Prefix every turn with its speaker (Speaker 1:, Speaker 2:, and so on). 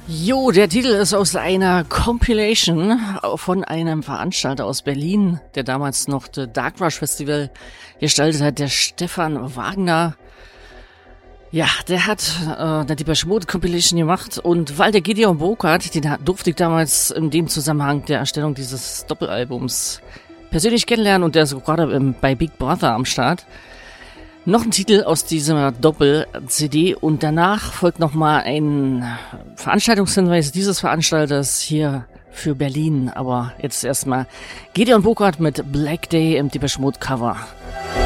Speaker 1: Jo, der Titel ist aus einer Compilation von einem Veranstalter aus Berlin, der damals noch das Dark Rush Festival gestaltet hat, der Stefan Wagner. Ja, der hat eine Depeche Mode Compilation gemacht und weil der Gideon Burkhardt, den durfte ich damals in dem Zusammenhang der Erstellung dieses Doppelalbums persönlich kennenlernen und der ist gerade bei Big Brother am Start. Noch ein Titel aus dieser Doppel-CD und danach folgt nochmal ein Veranstaltungshinweis dieses Veranstalters hier für Berlin. Aber jetzt erstmal Gideon Burkhardt mit Black Day im Depeche Mode Cover.